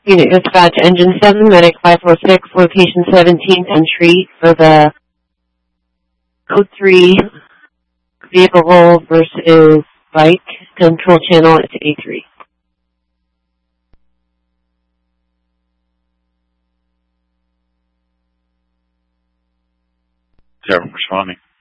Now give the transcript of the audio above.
Unit dispatch, engine 7, medic 546, location 17th entry for the code 3 vehicle versus bike control channel to A3. Yeah, I'm responding.